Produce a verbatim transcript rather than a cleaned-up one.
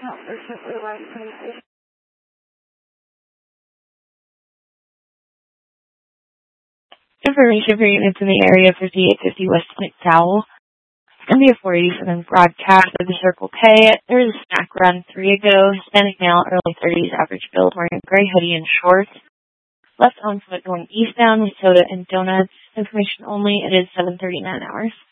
Information for units in the area fifty-eight fifty West McDowell. It's going to be a four eighty-seven broadcast of the Circle K. There was a snack run three ago. Hispanic male, early thirties, average build, wearing a gray hoodie and shorts. Left on foot going eastbound with soda and donuts. Information only. It is seven thirty-nine hours.